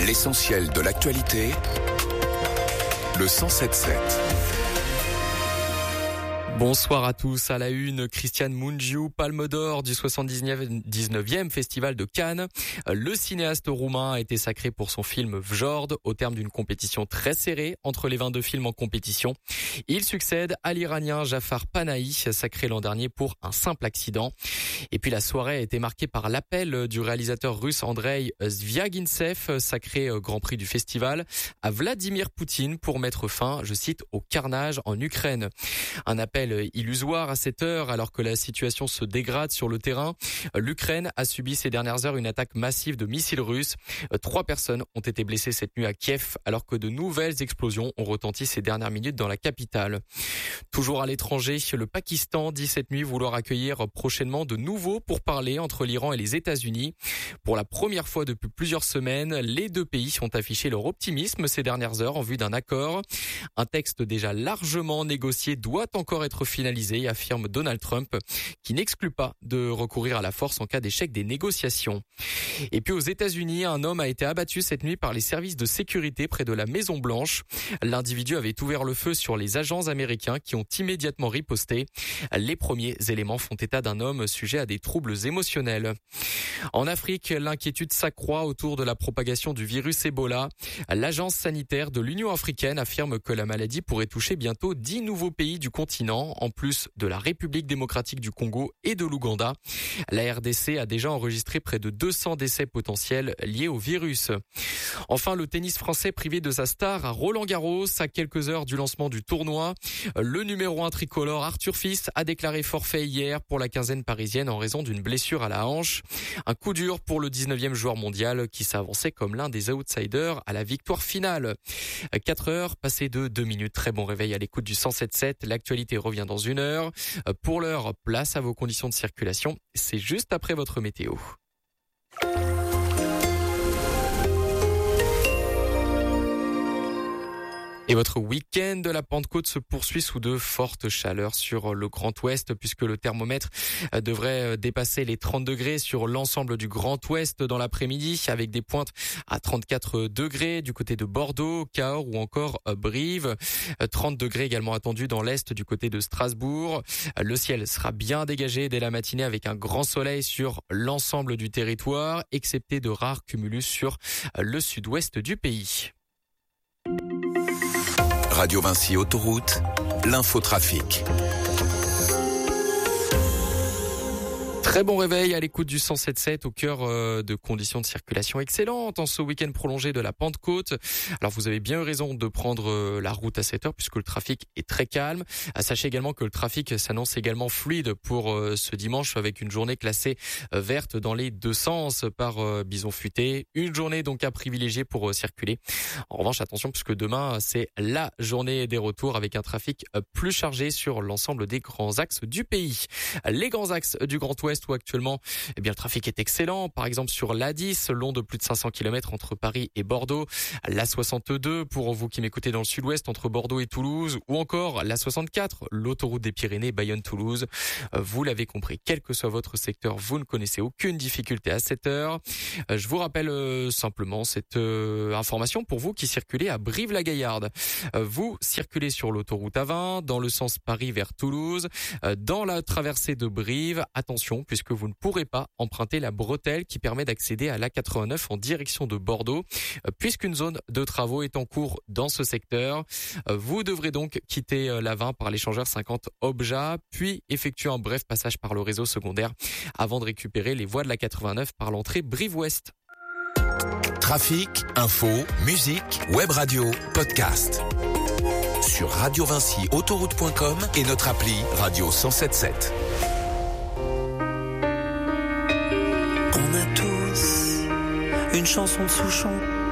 L'essentiel de l'actualité, le 107.7. Bonsoir à tous. À la une, Christian Mungiu, Palme d'Or du 79e Festival de Cannes. Le cinéaste roumain a été sacré pour son film Vjord au terme d'une compétition très serrée entre les 22 films en compétition. Il succède à l'Iranien Jafar Panahi, sacré l'an dernier pour un simple accident. Et puis la soirée a été marquée par l'appel du réalisateur russe Andrei Zvyagintsev, sacré Grand Prix du festival, à Vladimir Poutine pour mettre fin, je cite, au carnage en Ukraine. Un appel illusoire à cette heure alors que la situation se dégrade sur le terrain. L'Ukraine a subi ces dernières heures une attaque massive de missiles russes. 3 personnes ont été blessées cette nuit à Kiev alors que de nouvelles explosions ont retenti ces dernières minutes dans la capitale. Toujours à l'étranger, le Pakistan dit cette nuit vouloir accueillir prochainement de nouveaux pourparlers entre l'Iran et les États-Unis. Pour la première fois depuis plusieurs semaines, les deux pays ont affiché leur optimisme ces dernières heures en vue d'un accord. Un texte déjà largement négocié doit encore être finalisé, affirme Donald Trump, qui n'exclut pas de recourir à la force en cas d'échec des négociations. Et puis aux États-Unis, un homme a été abattu cette nuit par les services de sécurité près de la Maison Blanche. L'individu avait ouvert le feu sur les agents américains qui ont immédiatement riposté. Les premiers éléments font état d'un homme sujet à des troubles émotionnels. En Afrique, l'inquiétude s'accroît autour de la propagation du virus Ebola. L'agence sanitaire de l'Union africaine affirme que la maladie pourrait toucher bientôt 10 nouveaux pays du continent, en plus de la République démocratique du Congo et de l'Ouganda. La RDC a déjà enregistré près de 200 décès potentiels liés au virus. Enfin, le tennis français privé de sa star à Roland-Garros à quelques heures du lancement du tournoi. Le numéro 1 tricolore Arthur Fils a déclaré forfait hier pour la quinzaine parisienne en raison d'une blessure à la hanche. Un coup dur pour le 19e joueur mondial qui s'avançait comme l'un des outsiders à la victoire finale. 4 heures passées de 2 minutes. Très bon réveil à l'écoute du 107.7. L'actualité revient dans 1 heure. Pour l'heure, place à vos conditions de circulation. C'est juste après votre météo. Et votre week-end de la Pentecôte se poursuit sous de fortes chaleurs sur le Grand Ouest puisque le thermomètre devrait dépasser les 30 degrés sur l'ensemble du Grand Ouest dans l'après-midi avec des pointes à 34 degrés du côté de Bordeaux, Cahors ou encore Brive. 30 degrés également attendus dans l'Est du côté de Strasbourg. Le ciel sera bien dégagé dès la matinée avec un grand soleil sur l'ensemble du territoire, excepté de rares cumulus sur le sud-ouest du pays. Radio Vinci Autoroute, l'infotrafic. Très bon réveil à l'écoute du 107.7 au cœur de conditions de circulation excellentes en ce week-end prolongé de la Pentecôte. Alors vous avez bien eu raison de prendre la route à cette heure puisque le trafic est très calme. Sachez également que le trafic s'annonce également fluide pour ce dimanche avec une journée classée verte dans les deux sens par Bison Futé. Une journée donc à privilégier pour circuler. En revanche, attention puisque demain c'est la journée des retours avec un trafic plus chargé sur l'ensemble des grands axes du pays. Les grands axes du Grand Ouest où actuellement, le trafic est excellent. Par exemple, sur l'A10, long de plus de 500 km entre Paris et Bordeaux. L'A62, pour vous qui m'écoutez dans le sud-ouest, entre Bordeaux et Toulouse. Ou encore l'A64, l'autoroute des Pyrénées, Bayonne-Toulouse. Vous l'avez compris, quel que soit votre secteur, vous ne connaissez aucune difficulté à cette heure. Je vous rappelle simplement cette information pour vous qui circulez à Brive-la-Gaillarde. Vous circulez sur l'autoroute A20, dans le sens Paris vers Toulouse. Dans la traversée de Brive, attention, puisque vous ne pourrez pas emprunter la bretelle qui permet d'accéder à l'A89 en direction de Bordeaux, puisqu'une zone de travaux est en cours dans ce secteur. Vous devrez donc quitter l'A20 par l'échangeur 50 Obja, puis effectuer un bref passage par le réseau secondaire avant de récupérer les voies de l'A89 par l'entrée Brive-Ouest. Trafic, info, musique, web radio, podcast. Sur radiovincyautoroute.com et notre appli Radio 107.7. On a tous une chanson de Souchon